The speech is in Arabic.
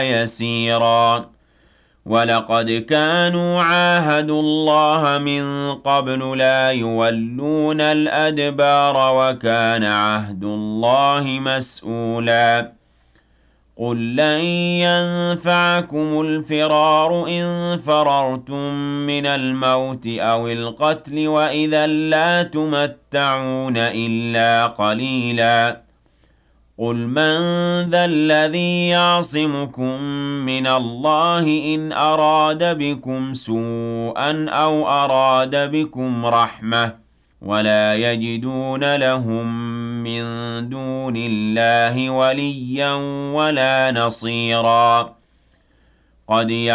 يسيرا ولقد كانوا عاهدوا الله من قبل لا يولون الأدبار وكان عهد الله مسؤولا قل لن ينفعكم الفرار إن فررتم من الموت أو القتل وإذا لا تمتعون إلا قليلا قل من ذا الذي يعصمكم من الله إن أراد بكم سوءا أو أراد بكم رحمة ولا يجدون لهم من دون الله وليا ولا نصيرا قد